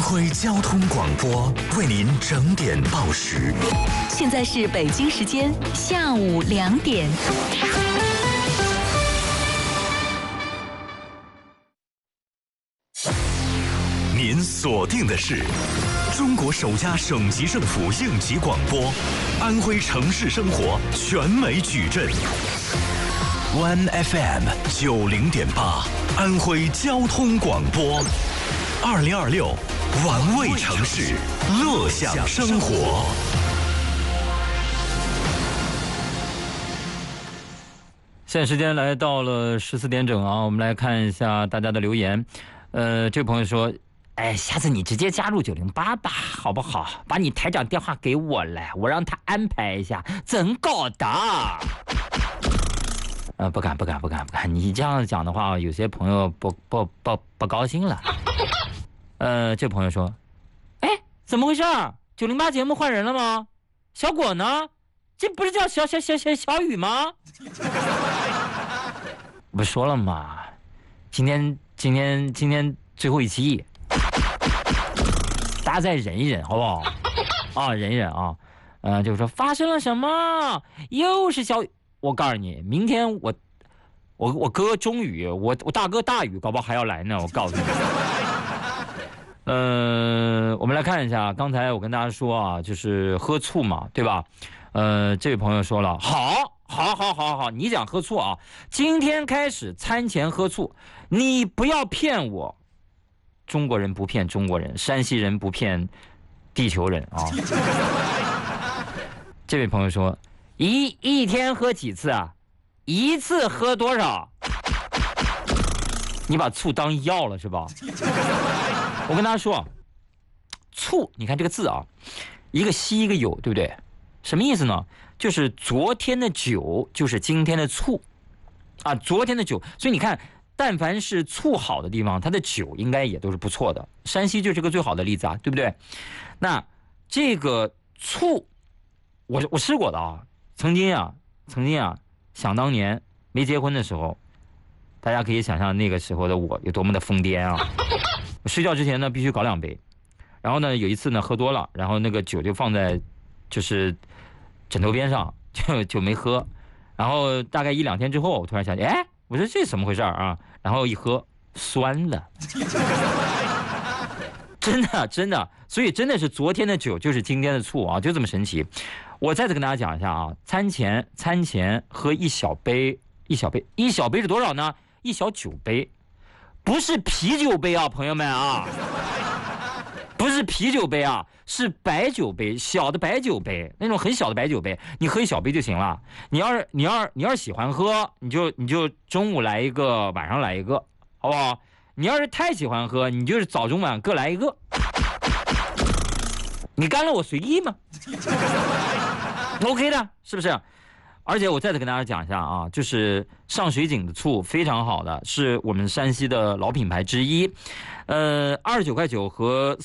徽交通广播为您整点报时。 现在是北京时间下午2点。 您锁定的是中国首家省级政府应急广播，安徽城市生活全美矩阵。One FM 90.8，安徽交通广播，2026，玩味城市，乐享生活。 现在时间来到了14点整啊，我们来看一下大家的留言。这位朋友说，哎，下次你直接加入908吧，好不好？把你台长电话给我来，我让他安排一下，怎搞的？不敢，你这样讲的话，有些朋友不高兴了。这朋友说，哎，怎么回事？908节目换人了吗？小果呢？这不是叫小雨吗？不说了吗？今天最后一期，大家再忍一忍，好不好？啊，忍一忍啊。就是说发生了什么？又是小雨。我告诉你，明天我哥中雨，我大哥大雨，搞不好还要来呢。我告诉你。我们来看一下，刚才我跟大家说啊，就是喝醋嘛，对吧？这位朋友说了，好，你讲喝醋啊，今天开始餐前喝醋，你不要骗我，中国人不骗中国人，山西人不骗地球人啊。这位朋友说，一天喝几次啊？一次喝多少？你把醋当药了是吧？我跟大家说，醋，你看这个字啊，一个西一个酉，对不对？什么意思呢？就是昨天的酒就是今天的醋啊，昨天的酒。所以你看，但凡是醋好的地方，它的酒应该也都是不错的。山西就是个最好的例子啊，对不对？那这个醋，我试过的啊。曾经啊，想当年没结婚的时候，大家可以想象那个时候的我有多么的疯癫啊！我睡觉之前呢必须搞2杯，然后呢有一次呢喝多了，然后那个酒就放在就是枕头边上，就没喝，然后大概1-2天之后，我突然想起，哎，我说这怎么回事啊？然后一喝酸了，真的，所以真的是昨天的酒就是今天的醋啊，就这么神奇。我再次跟大家讲一下啊，餐前喝一小杯是多少呢？一小酒杯，不是啤酒杯啊，朋友们啊，不是啤酒杯啊，是白酒杯，小的白酒杯，那种很小的白酒杯，你喝一小杯就行了。你要是喜欢喝，你就中午来一个，晚上来一个，好不好？你要是太喜欢喝，你就是早中晚各来一个。你干了我随意吗？OK 的，是不是？而且我再次跟大家讲一下啊，就是上水井的醋非常好的，是我们山西的老品牌之一。29.9块和